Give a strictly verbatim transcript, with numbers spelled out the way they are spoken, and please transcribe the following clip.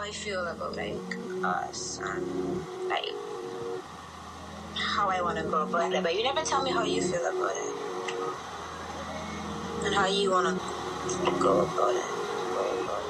I feel about like us and like how I want to go about it, but you never tell me how you feel about it and how you want to go about it.